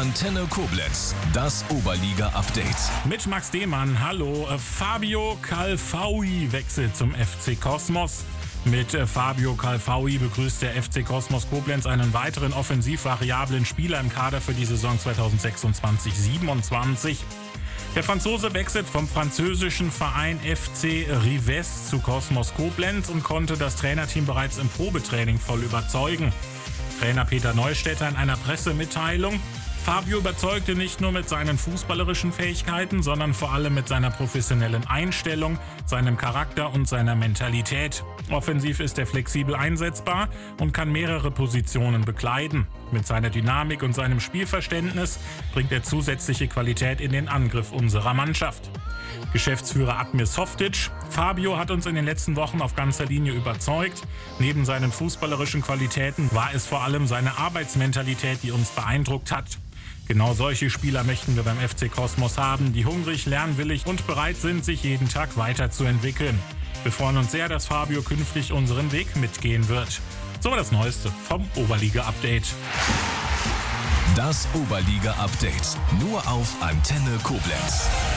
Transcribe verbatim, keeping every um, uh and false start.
Antenne Koblenz, das Oberliga-Update. Mit Max Demann, hallo. Fabio Calfaui wechselt zum F C Kosmos. Mit Fabio Calfaui begrüßt der F C Kosmos Koblenz einen weiteren offensiv variablen Spieler im Kader für die Saison zweitausendsechsundzwanzig siebenundzwanzig. Der Franzose wechselt vom französischen Verein F C Rivest zu Kosmos Koblenz und konnte das Trainerteam bereits im Probetraining voll überzeugen. Trainer Peter Neustädter in einer Pressemitteilung: Fabio überzeugte nicht nur mit seinen fußballerischen Fähigkeiten, sondern vor allem mit seiner professionellen Einstellung, seinem Charakter und seiner Mentalität. Offensiv ist er flexibel einsetzbar und kann mehrere Positionen bekleiden. Mit seiner Dynamik und seinem Spielverständnis bringt er zusätzliche Qualität in den Angriff unserer Mannschaft. Geschäftsführer Admir Softic: Fabio hat uns in den letzten Wochen auf ganzer Linie überzeugt. Neben seinen fußballerischen Qualitäten war es vor allem seine Arbeitsmentalität, die uns beeindruckt hat. Genau solche Spieler möchten wir beim F C Kosmos haben, die hungrig, lernwillig und bereit sind, sich jeden Tag weiterzuentwickeln. Wir freuen uns sehr, dass Fabio künftig unseren Weg mitgehen wird. So war das Neueste vom Oberliga-Update. Das Oberliga-Update nur auf Antenne Koblenz.